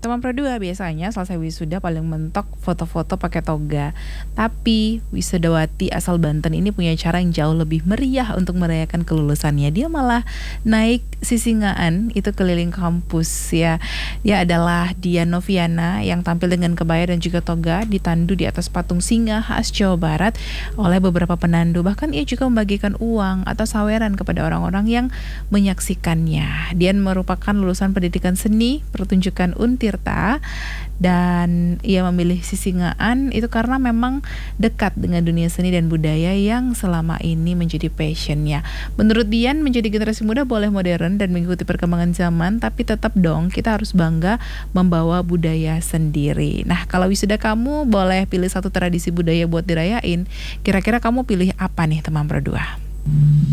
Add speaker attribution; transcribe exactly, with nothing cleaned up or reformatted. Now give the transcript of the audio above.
Speaker 1: Teman Pro dua biasanya selesai wisuda paling mentok foto-foto pakai toga. Tapi wisudawati asal Banten ini punya cara yang jauh lebih meriah untuk merayakan kelulusannya. Dia malah naik sisingaan itu keliling kampus ya. Dia adalah Dian Noviana yang tampil dengan kebaya dan juga toga ditandu di atas patung singa khas Jawa Barat oleh beberapa penandu. Bahkan ia juga membagikan uang atau saweran kepada orang-orang yang menyaksikannya. Dian merupakan lulusan pendidikan seni pertunjukan Untirta dan ia memilih Sisingaan itu karena memang dekat dengan dunia seni dan budaya yang selama ini menjadi passionnya. Menurut Dian, menjadi generasi muda boleh modern dan mengikuti perkembangan zaman, tapi tetap dong kita harus bangga membawa budaya sendiri. Nah, kalau wisuda kamu boleh pilih satu tradisi budaya buat dirayain, kira-kira kamu pilih apa nih teman Pro dua?